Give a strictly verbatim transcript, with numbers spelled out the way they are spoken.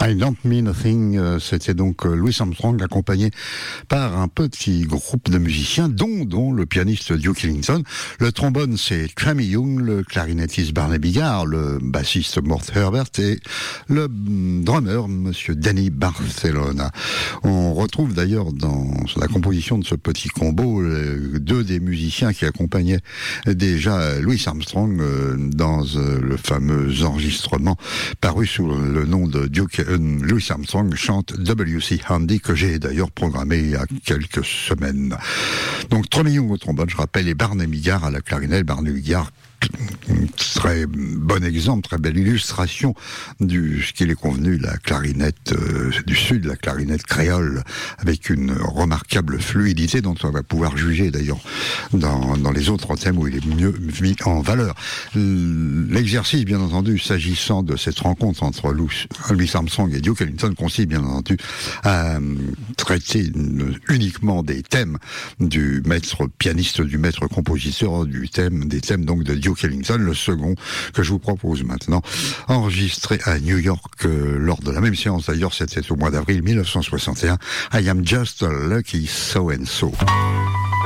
I Don't Mean a Thing, c'était donc Louis Armstrong accompagné par un petit groupe de musiciens, dont, dont le pianiste Duke Ellington. Le trombone, c'est Tramy Young, le clarinettiste Barney Bigard, le bassiste Mort Herbert et le drummer, monsieur Danny Barcelona. On retrouve d'ailleurs dans la composition de ce petit combo deux des musiciens qui accompagnaient déjà Louis Armstrong dans le fameux enregistrement paru sous le nom de Duke Louis Armstrong chante W C Handy, que j'ai d'ailleurs programmé il y a quelques semaines. Donc Tramy Young au trombone, je rappelle, et Barney Bigard à la clarinette. Barney Bigard, très bon exemple, très belle illustration du ce qu'il est convenu la clarinette euh, du sud, la clarinette créole, avec une remarquable fluidité dont on va pouvoir juger d'ailleurs dans, dans les autres thèmes où il est mieux mis en valeur. L'exercice, bien entendu, s'agissant de cette rencontre entre Louis, Louis Armstrong et Duke Ellington, consiste bien entendu à traiter uniquement des thèmes du maître pianiste, du maître compositeur, du thème, des thèmes donc de Duke Ellington. Le second que je vous propose maintenant, enregistré à New York euh, lors de la même séance, d'ailleurs c'était au mois d'avril mille neuf cent soixante et un, I Am Just a Lucky So and So.